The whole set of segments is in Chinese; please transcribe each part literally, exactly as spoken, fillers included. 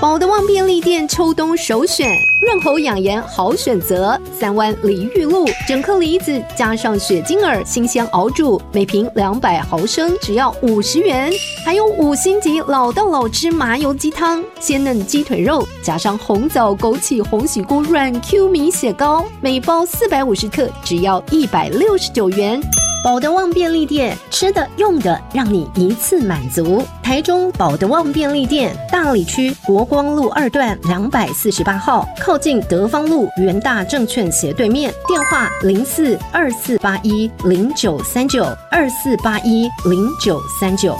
保德旺便利店秋冬首选，润喉养颜好选择。三湾梨玉露，整颗梨子加上雪晶耳，新鲜熬煮，每瓶两百毫升，只要五十元。还有五星级老道老汁麻油鸡汤，鲜嫩鸡腿肉加上红枣、枸杞、红喜菇软 Q 米血糕，每包四百五十克，只要一百六十九元。保德旺便利店，吃的用的让你一次满足。台中保德旺便利店，大里区国光路二段两百四十八号，靠近德芳路元大证券斜对面。电话零四二四八一零九三九二四八一零九三九。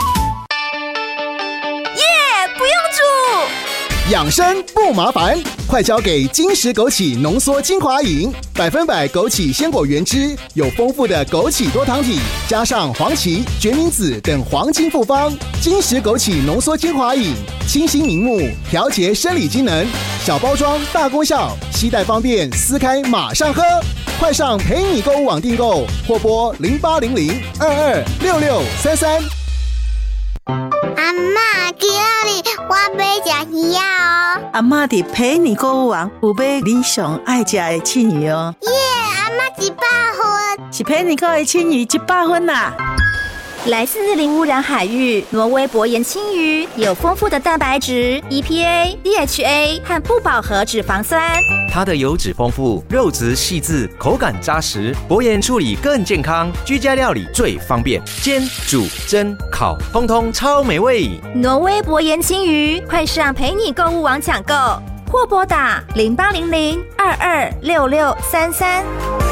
耶，不用煮。 养生不麻烦，快交给金石枸杞浓缩精华饮，百分百枸杞鲜果原汁，有丰富的枸杞多糖体，加上黄芪、决明子等黄金复方。金石枸杞浓缩精华饮，清新明目，调节生理机能，小包装大功效，携带方便，撕开马上喝。快上陪你购物网订购，或拨零八零零二二六六三三。 阿嬷，今日我要吃鱼哦。 阿嬷伫陪你购物网有买你上爱吃的青鱼哦。 耶，阿嬷一百分。 是陪你购的青鱼一百分啦。 来自零污染海域，挪威薄盐青鱼有丰富的蛋白质、E P A、D H A 和不饱和脂肪酸。 它的油脂丰富，肉质细致，口感扎实，薄盐处理更健康，居家料理最方便，煎、煮、蒸、烤，通通超美味。 挪威薄盐青鱼，快上陪你购物网抢购，或拨打零八零零二二六六三三。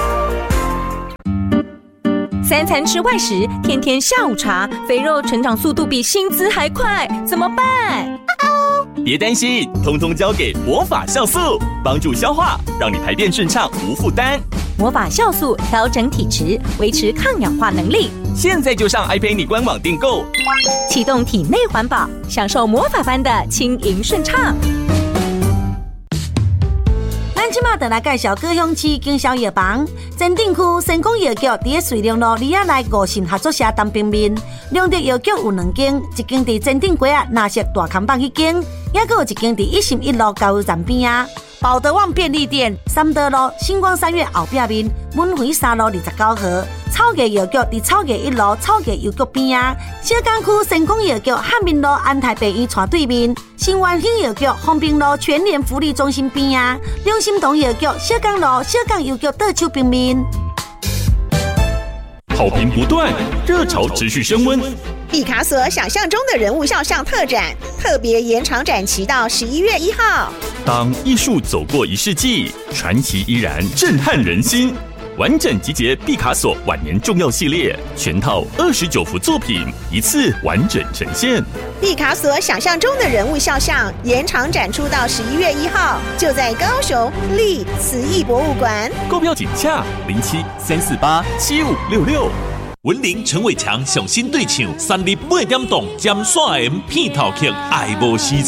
三餐吃外食，天天下午茶，肥肉成长速度比薪资还快，怎么办？ 别担心，通通交给魔法酵素，帮助消化，让你排便顺畅无负担。 魔法酵素调整体质，维持抗氧化能力。 现在就上 iPay 官网订购， 启动体内环保，享受魔法般的轻盈顺畅。 咱即马就来介绍高雄市经销药房前镇区成功药局，伫个水龙路里啊内五信合作社东平面。两德药局有两间，一间伫前镇街啊纳石大看板迄间，也阁有一间伫一心一路交流站边啊。保德旺便利店三德路星光三月后壁面，文惠三路二十九号。草nghệ藥局伫草nghệ一路草nghệ药局边啊，小港区成功药局汉民路安泰病院斜对面，新湾兴药局丰平路全联福利中心边啊，良心堂药局小港路小港药局倒手边面。 好评不断，热潮持续升温。 毕卡索想象中的人物肖像特展，特别延长展期到十一月一号。 当艺术走过一世纪，传奇依然震撼人心。完整集结毕卡索晚年重要系列，全套二十九幅作品，一次完整呈现。 毕卡索想象中的人物肖像延长展出到十一月一号，就在高雄立慈艺博物馆。 购票请洽零七三四八七五六六。 文林陈伟强上新对唱，三立八点档尖线 M 片头曲，爱无时。